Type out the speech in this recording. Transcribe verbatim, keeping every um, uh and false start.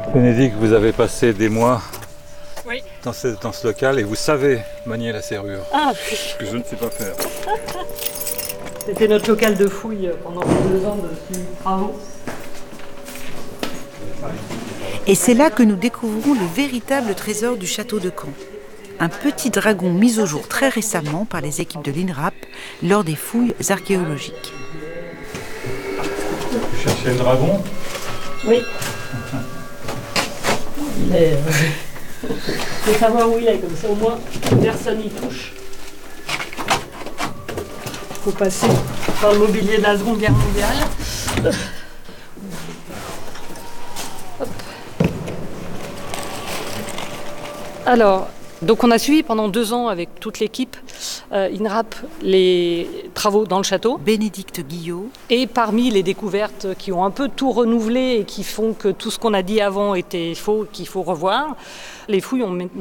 Bénédicte, vous avez passé des mois oui. dans, ce, dans ce local et vous savez manier la serrure. Ah oui. Ce que je ne sais pas faire. C'était notre local de fouille pendant deux ans de travaux. Et c'est là que nous découvrons le véritable trésor du château de Caen. Un petit dragon mis au jour très récemment par les équipes de l'INRAP lors des fouilles archéologiques. Vous cherchez le dragon? Oui. Il est... Il faut savoir où il est, comme ça au moins personne n'y touche. Il faut passer par le mobilier de la Seconde Guerre mondiale. Hop. Alors, donc on a suivi pendant deux ans avec toute l'équipe euh, INRAP les travaux dans le château. Bénédicte Guillot. Et parmi les découvertes qui ont un peu tout renouvelé et qui font que tout ce qu'on a dit avant était faux, qu'il faut revoir, les fouilles ont